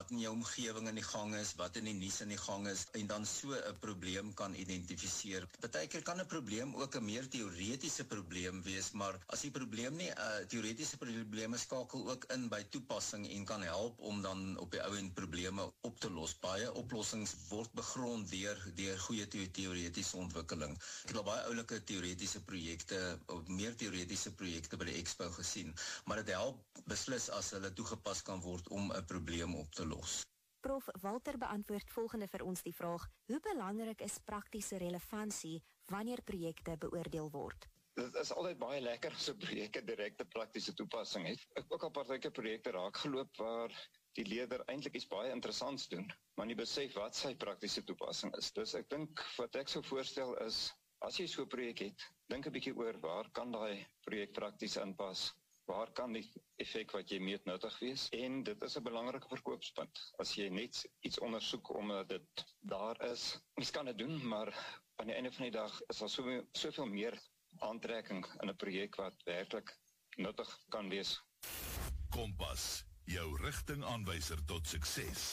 wat in jou omgewing in die gang is, wat in die nuus in die gang is, en dan so 'n probleem kan identifiseer. Partykeer kan 'n probleem ook 'n meer teoretiese probleem wees, maar as die probleem nie 'n teoretiese probleem is, skakel ook in by toepassing en kan help om dan op die ou end probleme op te los. Baie oplossings word begrond deur goeie teoretiese ontwikkeling. Ek het al baie oulike teoretiese projekte, of meer teoretiese projekte by die Expo gesien, maar dit help beslis as hulle toegepas kan word om 'n probleem op te los. Prof. Walter beantwoord volgende vir ons die vraag: hoe belangrik is praktiese relevantie wanneer projekte beoordeel word? Dit is altyd baie lekker as 'n projek 'n direkte praktiese toepassing het. Ek ook al partyke projekte raakgeloop waar die leerder eintlik iets baie interessants doen, maar nie besef wat sy praktiese toepassing is. Dus ek dink wat ek sou voorstel is, as jy so 'n projek het, dink 'n bietjie oor waar kan daai projek prakties aanpas? Waar kan die effek wat jy meet nuttig wees? En dit is 'n belangrike verkoopspunt. As jy net iets ondersoek omdat dit daar is, mens kan dit doen, maar aan die einde van die dag is daar soveel meer aantrekking in 'n projek wat werklik nuttig kan wees. Kompas, jou rigtingaanwyser tot sukses.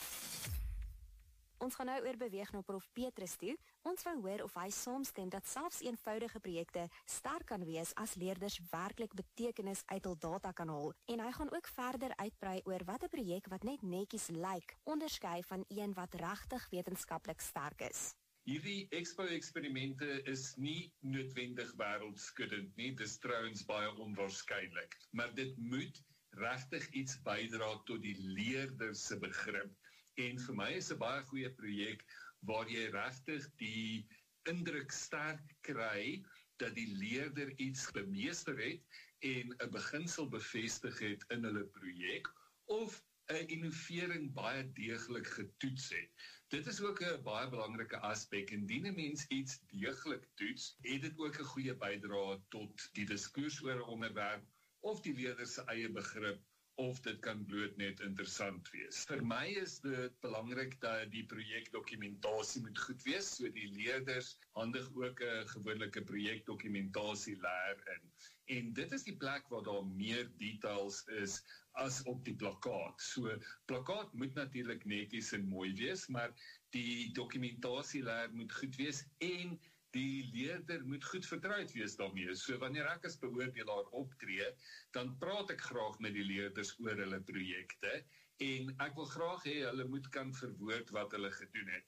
Ons gaan nou oorbeweeg na Prof. Petrus toe. Ons wou hoor of hy saamstem dat selfs eenvoudige projekte sterk kan wees as leerders werklik betekenis uit hul data kan haal. En hy gaan ook verder uitbrei oor wat 'n projek wat net netjies lyk, onderskei van een wat regtig wetenskaplik sterk is. Hierdie Expo-eksperimente is nie noodwendig wêreldskuddend nie, dis trouens baie onwaarskynlik. Maar dit moet regtig iets bydra tot die leerder se begrip. En vir my is 'n baie goeie projek waar jy regtig die indruk sterk kry dat die leerder iets bemeester het en 'n beginsel bevestig het in hulle projek, of 'n innovering baie deeglik getoets het. Dit is ook 'n baie belangrike aspek. Indien 'n mens iets deeglik toets, het dit ook 'n goeie bydrae tot die diskurs oor 'n onderwerp of die leerder se eie begrip, of dit kan bloot net interessant wees. Vir my is dit belangrik dat die projekdokumentasie moet goed wees, so die leerders handig ook 'n gewone projekdokumentasie leer in. En dit is die plek waar daar meer details is as op die plakkaat. So, plakkaat moet natuurlik netjies en mooi wees, maar die dokumentasie leer moet goed wees en die leerder moet goed vertroud wees daarmee. So wanneer ek as beoordelaar optree, dan praat ek graag met die leerders oor hulle projekte en ek wil graag hê hulle moet kan verwoord wat hulle gedoen het.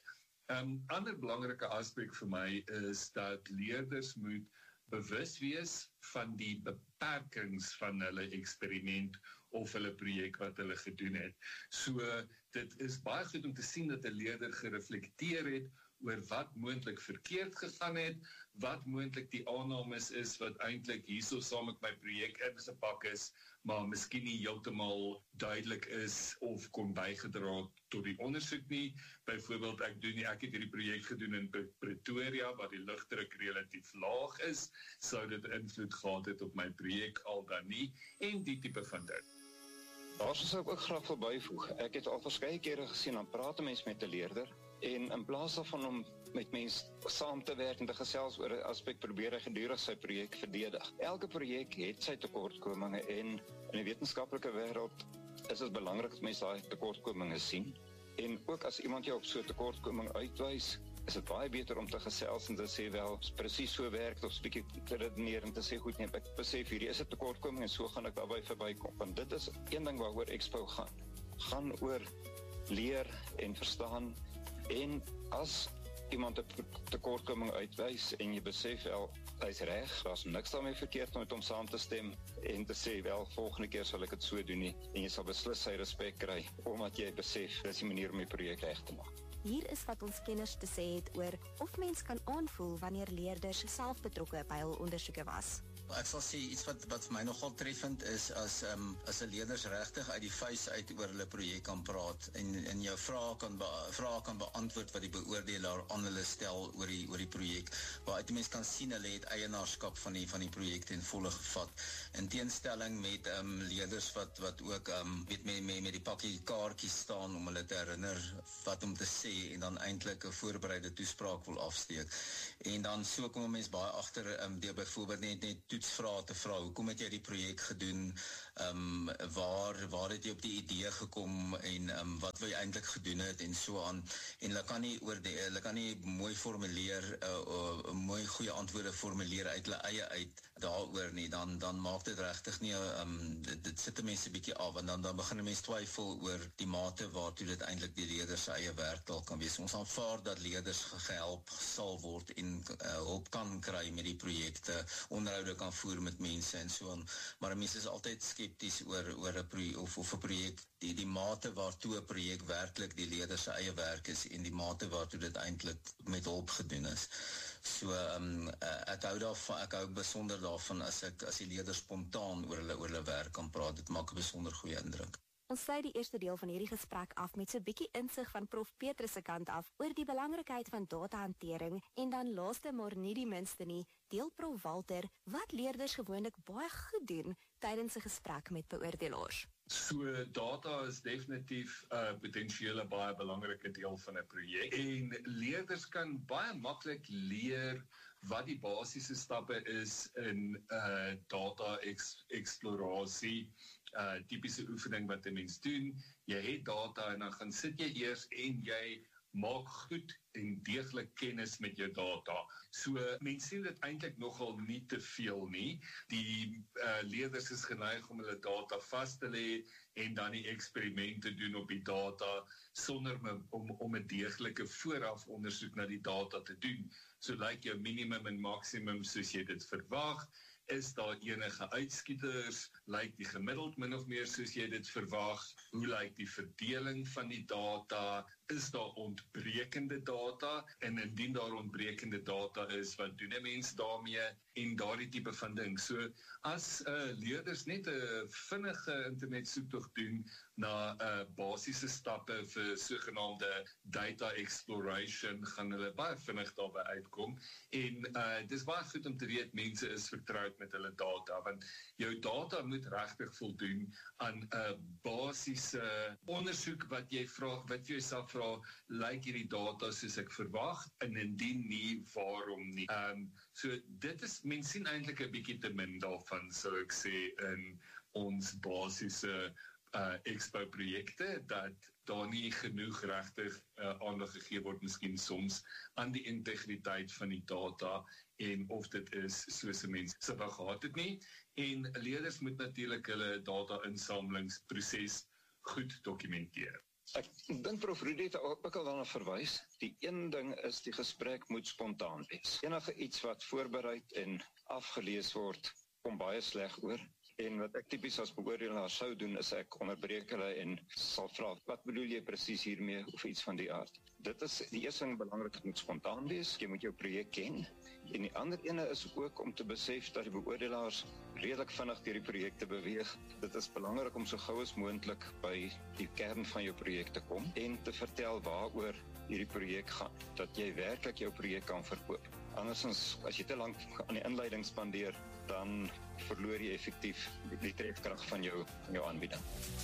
Ander belangrike aspek vir my is dat leerders moet bewus wees van die beperkings van hulle eksperiment of hulle projek wat hulle gedoen het. So dit is baie goed om te sien dat 'n leerder gereflekteer het oor wat moontlik verkeerd gegaan het, wat moontlik die aannames is wat eintlik hierso saam met my projek ingepak is, maar miskien nie heeltemal duidelik is of kon bygedra tot die ondersoek nie. Byvoorbeeld ek het hierdie projek gedoen in Pretoria waar die lugdruk relatief laag is, sou dit invloed gehad het op my projek al dan nie, en die tipe van dit. Daar sou ek ook graag wil byvoeg. Ek het al verskeie kere gesien, dan praat 'n mens met 'n leerder, en in plaas daarvan om met mense saam te werk en te gesels oor 'n aspek, probeer hy gedurig sy projek verdedig. Elke projek het sy tekortkominge en in die wetenskaplike wêreld is dit belangrik dat mense daai tekortkominge sien. En ook as iemand jou op so 'n tekortkoming uitwys, is dit baie beter om te gesels en te sê wel, presies so werk dit, of 'n bietjie te redeneer en te sê goed, nee, ek besef hierdie is 'n tekortkoming en so gaan ek daarby verbykom. Want dit is een ding waaroor Expo gaan oor leer en verstaan. En as iemand 'n tekortkoming uitwys en jy besef wel, hy's reg, daar's niks daarmee verkeerd om met hom saam te stem en te sê wel, volgende keer sal ek dit so doen nie, en jy sal beslis sy respek kry omdat jy besef dis die manier om die projek reg te maak. Hier is wat ons kenners te sê het oor of mens kan aanvoel wanneer leerders self betrokke by hul ondersoeke was. Ek sal sê iets wat vir my nogal treffend is as 'n leerders regtig uit die vuis uit oor hulle projek kan praat en jou vrae kan beantwoord wat die beoordelaar aan hulle stel oor die projek, waaruit die mens kan sien hulle het eienaarskap van die projek ten volle gevat. In teenstelling met leerders wat ook met die pakkie kaartjies staan om hulle te herinner wat om te sê en dan eintlik 'n voorbereide toespraak wil afsteek. En dan so kom 'n mens baie agter deur byvoorbeeld net toetsvrae te vra. Hoekom het jy die projek gedoen? waar het jy op die idee gekom en wat wil jy eintlik gedoen het en so aan, en hulle kan nie mooi formuleer, mooi goeie antwoorde formuleer uit hulle eie uit daaroor nie, dan maak dit regtig nie, dit sit 'n mens 'n bietjie af, en dan begin 'n mens twyfel oor die mate waartoe dit eintlik die leerders se eie werktaal kan wees. Ons aanvaar dat leerders gehelp sal word en hulp kan kry met die projekte, onderhoude kan voer met mense en so aan, maar mense is altyd skepties oor 'n projek of 'n projek, die mate waartoe 'n projek werklik die leerders se eie werk is en die mate waartoe dit eintlik met hulp gedoen is. So ek hou besonder daarvan as die leerders spontaan oor hulle werk kan praat. Dit maak 'n besonder goeie indruk. Ons sluit die eerste deel van hierdie gesprek af met so 'n bietjie insig van Prof Petrus se kant af oor die belangrikheid van datahantering, en dan laaste maar nie die minste nie, deel Prof Walter wat leerders gewoonlik baie goed doen tydens 'n gesprek met beoordelaars. So data is definitief 'n potensiële baie belangrike deel van 'n projek, en leerders kan baie maklik leer wat die basiese stappe is in data eksplorasie, tipiese oefening wat 'n mens doen. Jy het data en dan gaan sit jy eers en jy maak goed en deeglik kennis met jou data. So mense sien dit eintlik nogal nie te veel nie. Die leerders is geneig om hulle data vas te lê en dan die eksperimente doen op die data sonder om 'n deeglike vooraf ondersoek na die data te doen. So lyk jou minimum en maksimum soos jy dit verwag. Is daar enige uitskieters? Lyk die gemiddeld min of meer soos jy dit verwag? Hoe lyk die verdeling van die data? Is daar ontbrekende data? En indien daar ontbrekende data is, wat doen 'n mens daarmee? En daardie tipe van ding. So as leerders net 'n vinnige internetsoektog doen na basiese stappe vir sogenaamde data exploration, gaan hulle baie vinnig daarby uitkom. En dis baie goed om te weet mense is vertroud met hulle data, want jou data moet regtig voldoen aan 'n basiese ondersoek wat jy jouself vra, lyk hierdie data soos ek verwag, en indien nie, waarom nie? So dit is, mens sien eintlik 'n bietjie te min daarvan, sou ek sê, in ons basiese expo-projekte, dat daar nie genoeg regtig aandag gegee word, miskien soms, aan die integriteit van die data, en of dit is soos 'n mens se wou gehad het nie. En leerders moet natuurlik hulle data-insamelingsproses goed dokumenteer. Ek dink Prof Rudy het ook al daarna verwys. Die een ding is die gesprek moet spontaan wees. Enige iets wat voorberei en afgelees word, kom baie sleg oor. En wat ek tipies as beoordelaar sou doen, is ek onderbreek hulle en sal vra, wat bedoel jy presies hiermee, of iets van die aard. Dit is die eerste ding belangrik, het moet spontaan wees, jy moet jou projek ken. En die ander ene is ook om te besef dat die beoordelaars redelik vinnig deur die projek te beweeg. Dit is belangrik om so gou as moontlik by die kern van jou projek te kom en te vertel waaroor hierdie projek gaan, dat jy werklik jou projek kan verkoop. Andersins, as jy te lank aan die inleiding spandeer, dan verloor jy effektief die trefkrag van jou aanbieding.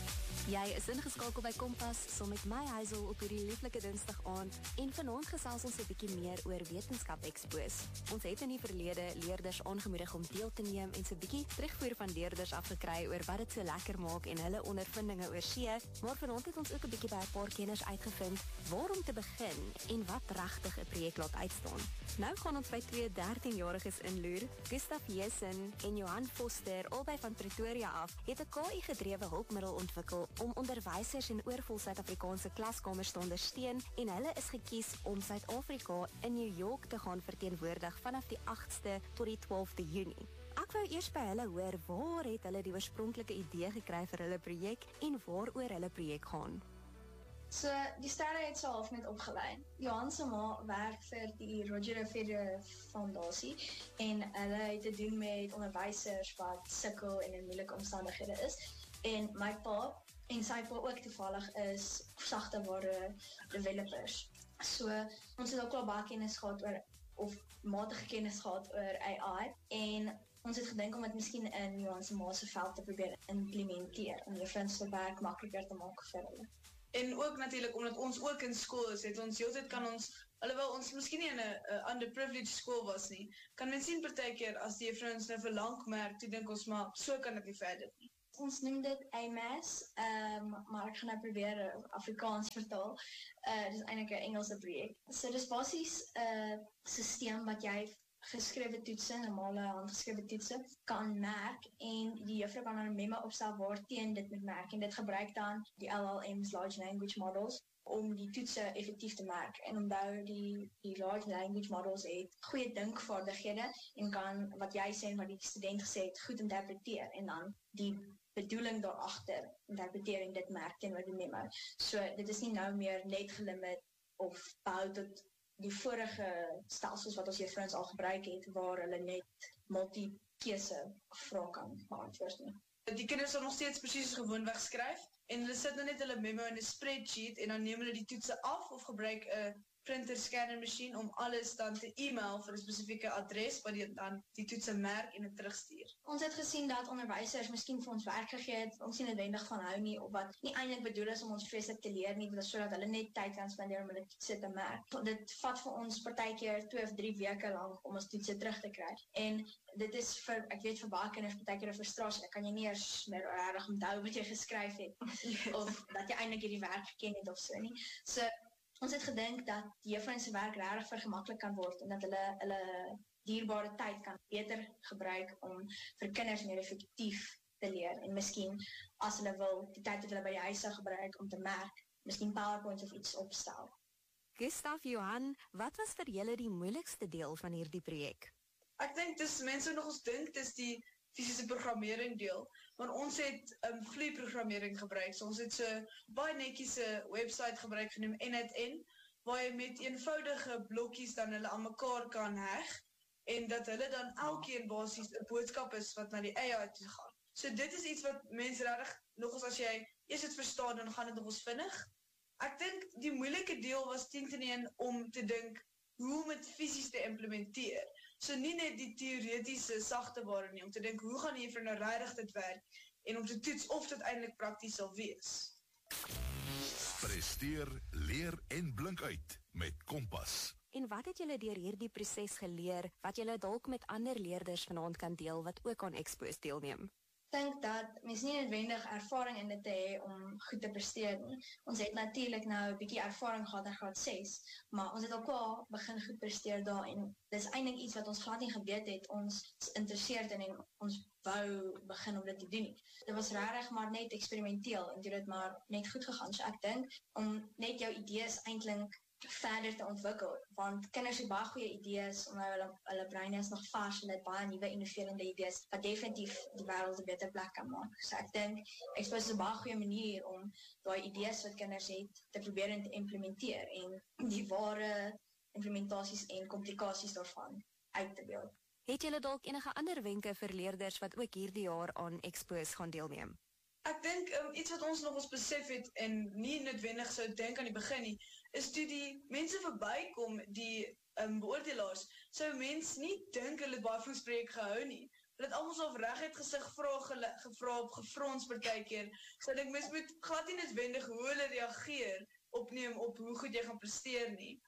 Jy is ingeskakel by Kompas, saam met my Hazel op hierdie lieflike Dinsdag aand, en vanaand gesels ons 'n bietjie meer oor wetenskap-ekspos. Ons het in die verlede leerders aangemoedig om deel te neem en so 'n bietjie terugvoer van leerders afgekry oor wat dit so lekker maak en hulle ondervindinge oor see, maar vanaand het ons ook 'n bietjie by 'n paar kenners uitgevind waar om te begin en wat regtig 'n projek laat uitstaan. Nou gaan ons by twee 13-jariges inloer. Gustav Jessen en Johan Foster, albei van Pretoria af, het 'n KI-gedrewe hulpmiddel ontwikkel om onderwysers in oorvol Suid-Afrikaanse klaskamers te ondersteun, en hulle is gekies om Suid-Afrika in New York te gaan verteenwoordig vanaf die 8ste tot die 12de Junie. Ek wou eers by hulle hoor, waar het hulle die oorspronklike idee gekry vir hulle projek en waaroor hulle projek gaan? So, die sterre het so half net opgelei. Johan se ma werk vir die Roger Federer Fondasie en hulle het te doen met onderwysers wat sukkel en in moeilike omstandighede is. En my pa en sy pa ook toevallig is sagteware developers. So, ons het ook al baie kennis gehad oor, of matige kennis gehad oor AI, en ons het gedink om dit miskien in Johan se ma se veld te probeer implementeer, om juffrou se werk makliker te maak vir hulle. En ook natuurlik, omdat ons ook in skool is, het ons heeltyd kan ons, alhoewel ons miskien nie in 'n underprivileged skool was nie, kan mens sien partykeer as die juffrouens nou vir lank merk, toe dink ons maar, so kan dit nie verder nie. Ons noem dit AMAS, maar ek gaan nou probeer Afrikaans vertaal. Dit is eintlik 'n Engelse projek. So dis basies 'n stelsel wat jy geskrewe toetse, normale handgeskrewe toetse, kan merk en die juffrou kan dan 'n memo opstel waarteen dit moet merk en dit gebruik dan die LLMs, Large Language Models, om die toetse effektief te merk. En onthou die Large Language Models het goeie dinkvaardighede en kan wat jy sê en wat die student gesê het goed interpreteer en dan die bedoeling daarachter interpreteer en dit merk teenoor die memo. So dit is nie nou meer net gelimit of behou tot die vorige stelsels wat ons juffrouens al gebruik het, waar hulle net multi-keuse vrae kan beantwoord nie. Die kinders sal nog steeds presies gewoonweg skryf en hulle sit nou net hulle memo in 'n spreadsheet en dan neem hulle die toetse af of gebruik 'n printer scanner masjien om alles dan te e-mail vir 'n spesifieke adres wat dan die toetse merk en dit terugstuur. Ons het gesien dat onderwysers miskien vir ons werk gegee het, ons nie noodwendig van hou nie, of wat nie eintlik bedoel is om ons vreeslik te leer nie, sodat hulle net tyd kan spandeer om hulle toetse te merk. Dit vat vir ons partykeer 2 of 3 weke lank om ons toetse terug te kry. En dit is ek weet vir baie kinders partykeer 'n frustrasie. Dan kan jy nie eers meer regtig onthou wat jy geskryf het of dat jy eintlik hierdie werk geken het of so nie. So ons het gedink dat die juffrouens se werk regtig vergemaklik kan word en dat hulle dierbare tyd kan beter gebruik om vir kinders meer effektief te leer en miskien as hulle wil die tyd wat hulle by die huis sou gebruik om te merk, miskien PowerPoint of iets opstel. Gustav, Johan, wat was vir julle die moeilikste deel van hierdie projek? Ek dink dis mense nog ons dink dis die fisiese programmering deel, want ons het vloeiprogrammering gebruik. So ons het so baie netjies 'n webwerf gebruik genoem N@N, waar jy met eenvoudige blokkies dan hulle aan mekaar kan heg en dat hulle dan elkeen basies 'n boodskap is wat na die AI toe gaan. So dit is iets wat mense regtig nogals as jy eers dit verstaan, dan gaan dit nogals vinnig. Ek dink die moeilike deel was teen om te dink hoe om dit fisies te implementeer. So nie net die teoretiese sagte ware nie, om te dink hoe gaan die juffrou nou regtig dit werk en om te toets of dit eintlik prakties sal wees. Presteer, leer en blink uit met Kompas. En wat het julle deur hierdie proses geleer wat julle dalk met ander leerders vanaand kan deel wat ook aan Expos deelneem? Ek dink dat mens nie noodwendig ervaring in dit te hê om goed te presteer nie. Ons het natuurlik nou 'n bietjie ervaring gehad in graad 6, maar ons het ook al begin goed presteer daar en dis eintlik iets wat ons glad nie geweet het ons interesseerd in en ons wou begin om dit te doen. Dit was regtig maar net eksperimenteel en dit het maar net goed gegaan. So ek dink om net jou idees eintlik verder te ontwikkel, want kinders het baie goeie idees, omdat hulle breine is nog vars, hulle het baie nuwe innoverende idees, wat definitief die wêreld 'n beter plek kan maak. So ek dink, Expos is 'n baie goeie manier om daai idees wat kinders het, te probeer en te implementeer, en die ware implementasies en komplikasies daarvan uit te beeld. Het julle dalk enige ander wenke vir leerders wat ook hierdie jaar aan Expos gaan deelneem? Ek dink iets wat ons nog ons besef het en nie noodwendig sou dink aan die begin nie, is toe die mense verbykom, die beoordelaars, sou mens nie dink hulle het baie van ons projek gehou nie. Hulle het almal so reguit gesig gevra op gefrons partykeer. So ek dink mens moet glad nie noodwendig hoe hulle reageer opneem op hoe goed jy gaan presteer nie.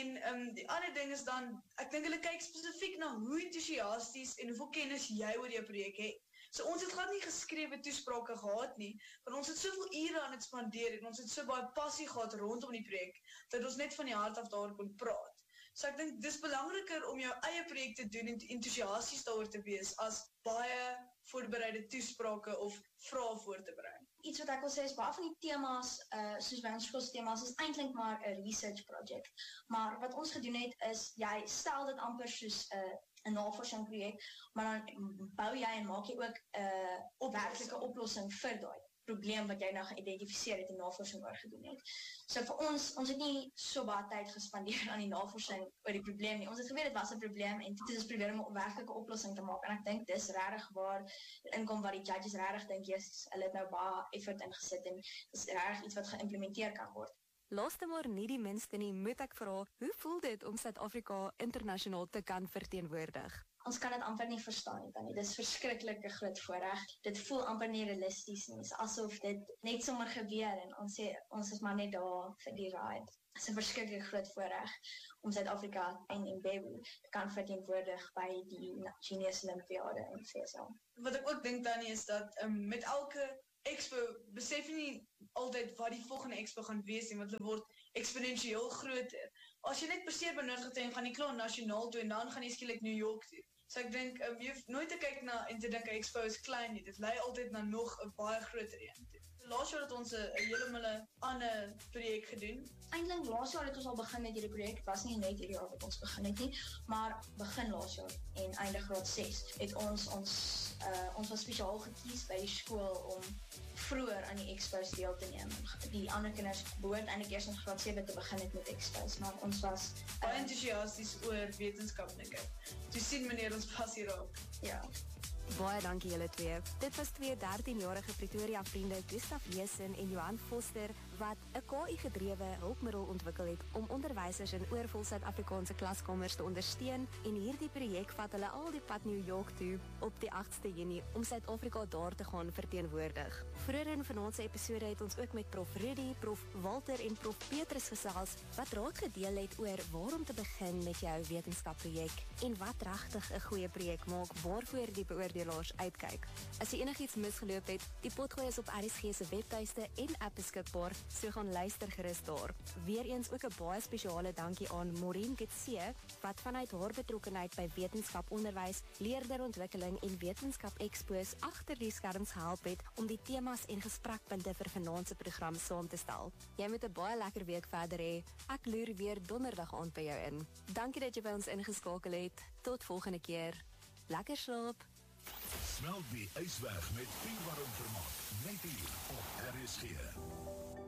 En die ander ding is dan, ek dink hulle kyk spesifiek na hoe entoesiasties en hoeveel kennis jy oor jou projek het. So ons het glad nie geskrewe toesprake gehad nie, want ons het soveel ure aan dit spandeer en ons het so baie passie gehad rondom die projek, dat ons net van die hart af daar kon praat. So ek dink dis belangriker om jou eie projek te doen en entoesiasties daaroor te wees, as baie voorbereide toesprake of vrae voor te berei. Iets wat ek wil sê is, baie van die temas, soos by ons skoolse temas, is eintlik maar 'n research project. Maar wat ons gedoen het, is, jy stel dit amper soos 'n navorsingsprojek, maar dan bou jy en maak jy ook 'n opwerklike oplossing vir daai probleem wat jy nou geïdentifiseer het en navorsing oor gedoen het. So vir ons het nie so baie tyd gespandeer aan die navorsing oor die probleem nie. Ons het geweet dit was 'n probleem en dit is probeer om 'n werklike oplossing te maak. En ek dink dis regtig waar inkom wat die judges regtig dink, yes, hulle het nou baie effort ingesit en dis regtig iets wat geïmplementeer kan word. Laaste maar nie die minste nie, moet ek vra, hoe voel dit om Suid-Afrika internasionaal te kan verteenwoordig? Ons kan dit amper nie verstaan nie, Tannie. Dit is verskriklike groot voorreg. Dit voel amper nie realisties nie. Is asof dit net sommer gebeur en ons sê, ons is maar net daar vir die ride. Dit is 'n verskriklik groot voorreg om Suid-Afrika en Mbembe te kan verteenwoordig by die Genius Olympiade in FSA. Wat ek ook dink, Tannie, is dat met elke expo besef jy nie altyd wat die volgende expo gaan wees nie, want hulle word eksponensieel groter. As jy net perseer by Noord-Gauteng, gaan jy klaar nasionaal toe en dan gaan jy skielik New York toe. So ek dink, jy hoef nooit te kyk na en te dink 'n expo is klein nie. Dit lei altyd na nog 'n baie groter een. Laas jaar het ons 'n heeltemal ander projek gedoen. Eintlik laas jaar het ons al begin met hierdie projek. Dit was nie net hierdie jaar wat ons begin het nie, maar begin laas jaar en eindig graad 6 het ons was spesiaal gekies by die skool om vroeër aan die expos deel te neem. Die ander kinders behoort eintlik eers in graad 7 te begin het met expos, maar ons was baie entoesiasties oor wetenskap, dink ek. Toe sien meneer ons passie raak. Ja. Baie dankie julle twee. Dit was twee 13-jarige Pretoria vriende, Gustav Jessen en Johan Foster, wat 'n KI-gedrewe hulpmiddel ontwikkel het om onderwysers in oorvol Suid-Afrikaanse klaskamers te ondersteun, en hierdie projek vat hulle al die pad New York toe op die 8ste Junie om Suid-Afrika daar te gaan verteenwoordig. Vroeër in vanaand se episode het ons ook met Prof Rudy, Prof Walter en Prof Petrus gesels wat raad gedeel het oor waar om te begin met jou wetenskapprojek en wat regtig 'n goeie projek maak waarvoor die beoordelaars uitkyk. As jy enigiets misgeloop het, die potgooi is op RSG se webtuiste en app beskikbaar, so gaan luister gerus daar. Weereens ook 'n baie spesiale dankie aan Maureen Getsee, wat vanuit haar betrokkenheid by wetenskaponderwys, leerderontwikkeling en wetenskap-expos agter die skerms gehelp het om die temas en gesprekpunte vir vanaand se program saam te stel. Jy moet 'n baie lekker week verder hê. Ek loer weer donderdag aand by jou in. Dankie dat jy by ons ingeskakel het. Tot volgende keer. Lekker slaap. Smelt die ys weg met Pienwarm vermaak. Net hier op RSG.